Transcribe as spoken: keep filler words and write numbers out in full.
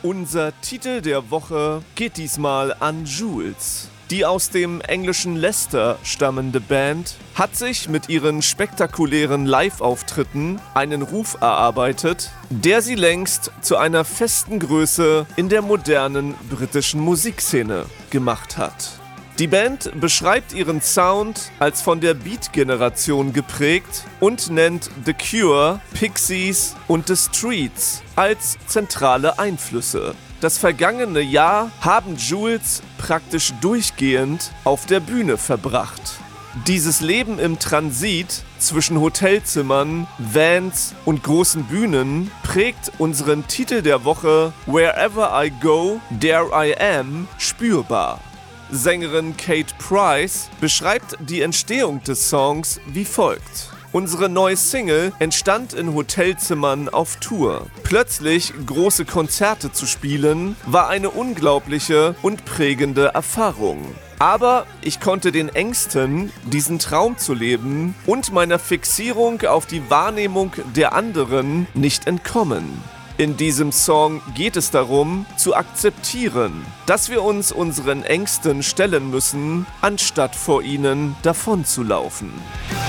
Unser Titel der Woche geht diesmal an Jules. Die aus dem englischen Leicester stammende Band hat sich mit ihren spektakulären Live-Auftritten einen Ruf erarbeitet, der sie längst zu einer festen Größe in der modernen britischen Musikszene gemacht hat. Die Band beschreibt ihren Sound als von der Beat-Generation geprägt und nennt The Cure, Pixies und The Streets als zentrale Einflüsse. Das vergangene Jahr haben Jules praktisch durchgehend auf der Bühne verbracht. Dieses Leben im Transit zwischen Hotelzimmern, Vans und großen Bühnen prägt unseren Titel der Woche Wherever I Go, There I Am spürbar. Sängerin Kate Price beschreibt die Entstehung des Songs wie folgt. Unsere neue Single entstand in Hotelzimmern auf Tour. Plötzlich große Konzerte zu spielen, war eine unglaubliche und prägende Erfahrung. Aber ich konnte den Ängsten, diesen Traum zu leben und meiner Fixierung auf die Wahrnehmung der anderen nicht entkommen. In diesem Song geht es darum, zu akzeptieren, dass wir uns unseren Ängsten stellen müssen, anstatt vor ihnen davonzulaufen.